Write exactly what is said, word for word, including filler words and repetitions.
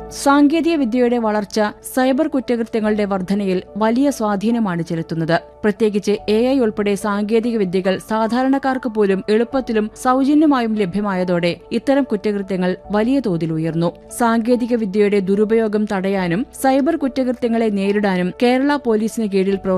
സാങ്കേതിക വിദ്യയുടെ വളർച്ച സൈബർ കുറ്റകൃത്യങ്ങളുടെ വർധനയിൽ വലിയ സ്വാധീനമാണ് ചെലുത്തുന്നത്. പ്രത്യേകിച്ച് എ ഐ ഉൾപ്പെടെ സാങ്കേതിക വിദ്യകൾ സാധാരണക്കാർക്ക് പോലും എളുപ്പത്തിലും സൗജന്യമായും ലഭ്യമായതോടെ ഇത്തരം കുറ്റകൃത്യങ്ങൾ വലിയ തോതിൽ ഉയർന്നു. സാങ്കേതിക വിദ്യയുടെ ദുരുപയോഗം തടയാനും സൈബർ കുറ്റകൃത്യങ്ങളെ നേരിടാനും കേരള പോലീസിന് കീഴിൽ